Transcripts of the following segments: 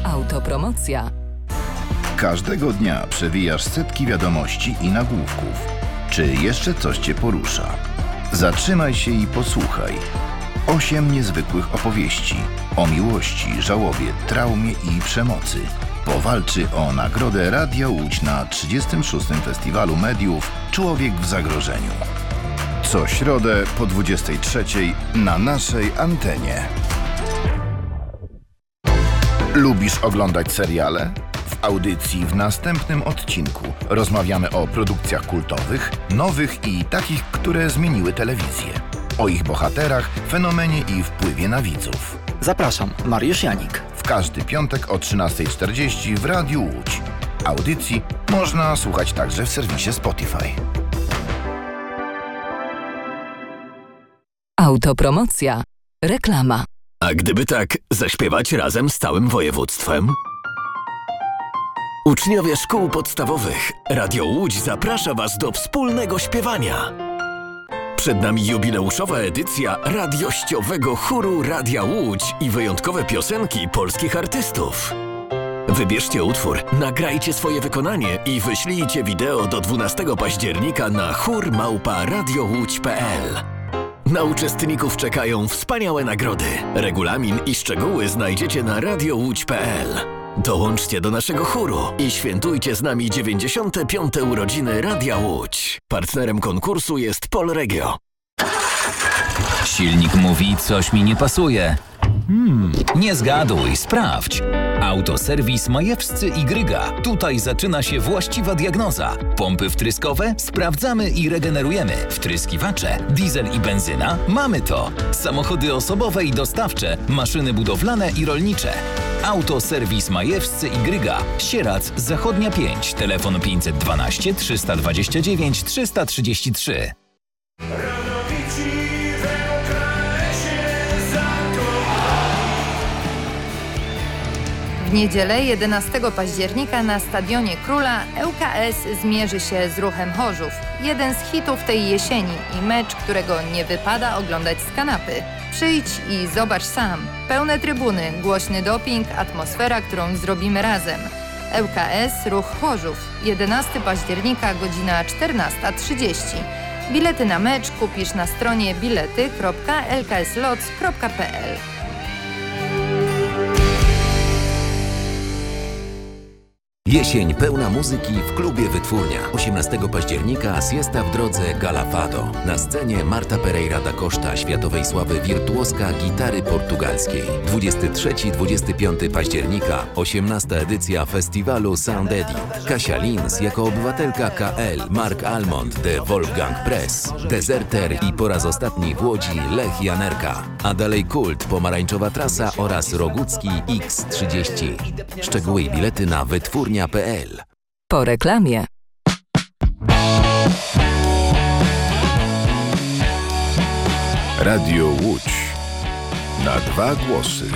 Autopromocja. Każdego dnia przewijasz setki wiadomości i nagłówków. Czy jeszcze coś Cię porusza? Zatrzymaj się i posłuchaj. 8 niezwykłych opowieści o miłości, żałobie, traumie i przemocy. Powalczy o nagrodę Radia Łódź na 36. Festiwalu Mediów Człowiek w zagrożeniu. Co środę po 23:00 na naszej antenie. Lubisz oglądać seriale? W audycji w następnym odcinku rozmawiamy o produkcjach kultowych, nowych i takich, które zmieniły telewizję. O ich bohaterach, fenomenie i wpływie na widzów. Zapraszam, Mariusz Janik. W każdy piątek o 13:40 w Radiu Łódź. Audycji można słuchać także w serwisie Spotify. Autopromocja. Reklama. A gdyby tak zaśpiewać razem z całym województwem? Uczniowie szkół podstawowych, Radio Łódź zaprasza Was do wspólnego śpiewania. Przed nami jubileuszowa edycja radiościowego chóru Radia Łódź i wyjątkowe piosenki polskich artystów. Wybierzcie utwór, nagrajcie swoje wykonanie i wyślijcie wideo do 12 października na chór@radiołódź.pl. Na uczestników czekają wspaniałe nagrody. Regulamin i szczegóły znajdziecie na radiołódź.pl. Dołączcie do naszego chóru i świętujcie z nami 95. urodziny Radia Łódź. Partnerem konkursu jest Polregio. Silnik mówi, coś mi nie pasuje. Nie zgaduj, sprawdź. Autoserwis Majewscy i Gryga. Tutaj zaczyna się właściwa diagnoza. Pompy wtryskowe? Sprawdzamy i regenerujemy. Wtryskiwacze? Diesel i benzyna? Mamy to. Samochody osobowe i dostawcze, maszyny budowlane i rolnicze. Autoserwis Majewscy i Gryga. Sierac, Zachodnia 5. Telefon 512 329 333. W niedzielę 11 października na Stadionie Króla ŁKS zmierzy się z Ruchem Chorzów. Jeden z hitów tej jesieni i mecz, którego nie wypada oglądać z kanapy. Przyjdź i zobacz sam. Pełne trybuny, głośny doping, atmosfera, którą zrobimy razem. ŁKS Ruch Chorzów. 11 października, godzina 14:30. Bilety na mecz kupisz na stronie bilety.lkslots.pl. Jesień pełna muzyki w klubie Wytwórnia. 18 października siesta w drodze Gala Fado. Na scenie Marta Pereira da Costa, światowej sławy wirtuoska gitary portugalskiej. 23-25 października 18 edycja festiwalu Sound Eddy. Kasia Lins jako obywatelka KL, Mark Almond de Wolfgang Press, Deserter i po raz ostatni w Łodzi Lech Janerka. A dalej Kult, Pomarańczowa Trasa oraz Rogucki X30. Szczegóły i bilety na wytwórnia.pl. Po reklamie. Radio Łódź. Na 2 głosy.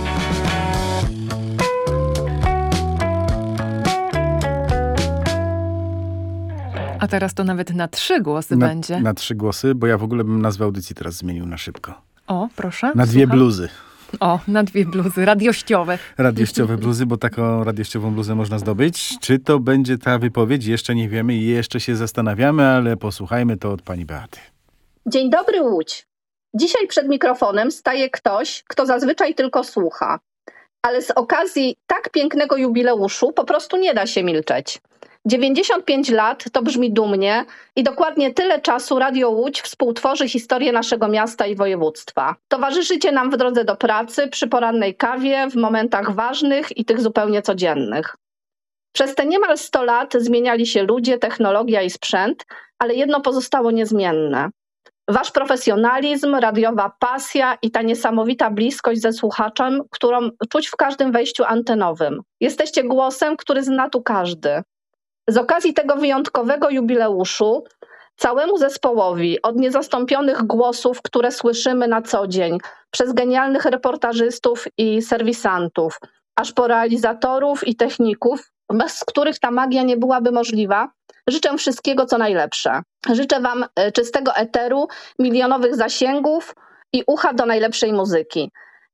A teraz to nawet na 3 głosy będzie. Na 3 głosy, bo ja w ogóle bym nazwę audycji teraz zmienił na szybko. O, proszę. Na 2 bluzy. O, na 2 bluzy, radiościowe. Radiościowe bluzy, bo taką radiościową bluzę można zdobyć. Czy to będzie ta wypowiedź? Jeszcze nie wiemy i jeszcze się zastanawiamy, ale posłuchajmy to od pani Beaty. Dzień dobry, Łódź. Dzisiaj przed mikrofonem staje ktoś, kto zazwyczaj tylko słucha. Ale z okazji tak pięknego jubileuszu po prostu nie da się milczeć. 95 lat to brzmi dumnie i dokładnie tyle czasu Radio Łódź współtworzy historię naszego miasta i województwa. Towarzyszycie nam w drodze do pracy, przy porannej kawie, w momentach ważnych i tych zupełnie codziennych. Przez te niemal 100 lat zmieniali się ludzie, technologia i sprzęt, ale jedno pozostało niezmienne. Wasz profesjonalizm, radiowa pasja i ta niesamowita bliskość ze słuchaczem, którą czuć w każdym wejściu antenowym. Jesteście głosem, który zna tu każdy. Z okazji tego wyjątkowego jubileuszu całemu zespołowi, od niezastąpionych głosów, które słyszymy na co dzień, przez genialnych reportażystów i serwisantów, aż po realizatorów i techników, bez których ta magia nie byłaby możliwa, życzę wszystkiego, co najlepsze. Życzę wam czystego eteru, milionowych zasięgów i ucha do najlepszej muzyki.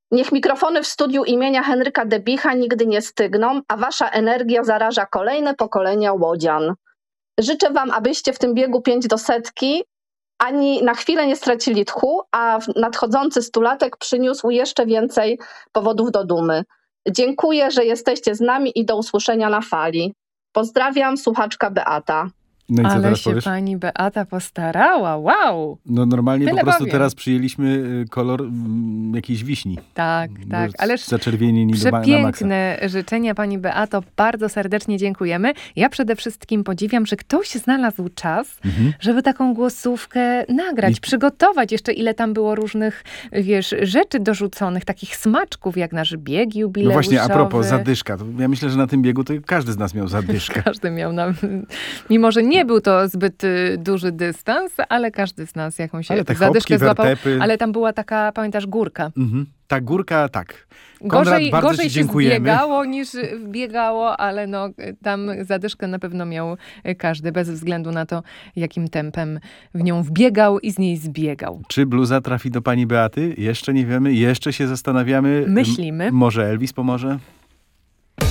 Niech mikrofony w studiu imienia Henryka Debicha nigdy nie stygną, a wasza energia zaraża kolejne pokolenia łodzian. Życzę wam, abyście w tym biegu 5 do 100 ani na chwilę nie stracili tchu, a nadchodzący stulatek przyniósł jeszcze więcej powodów do dumy. Dziękuję, że jesteście z nami i do usłyszenia na fali. Pozdrawiam, słuchaczka Beata. No i co Ale teraz się powiesz? pani Beata postarała, wow! No normalnie Tyle po prostu powiem. teraz przyjęliśmy kolor jakiejś wiśni. Tak, tak. Ależ zaczerwienieni na maksa. przepiękne życzenia pani Beato. Bardzo serdecznie dziękujemy. Ja przede wszystkim podziwiam, że ktoś znalazł czas, żeby taką głosówkę nagrać, przygotować. Jeszcze ile tam było różnych, rzeczy dorzuconych, takich smaczków, jak nasz bieg jubileuszowy. No właśnie, a propos, zadyszka. To ja myślę, że na tym biegu to każdy z nas miał zadyszkę. Każdy miał, mimo że nie był to zbyt duży dystans, ale każdy z nas jakąś Ale te zadyszkę chopki, złapał. wertepy. Ale tam była taka, pamiętasz, górka. Ta górka, tak. Konrad, bardzo Gorzej ci się dziękujemy. zbiegało niż wbiegało, ale tam zadyszkę na pewno miał każdy, bez względu na to, jakim tempem w nią wbiegał i z niej zbiegał. Czy bluza trafi do pani Beaty? Jeszcze nie wiemy, jeszcze się zastanawiamy. Myślimy. Może Elvis pomoże?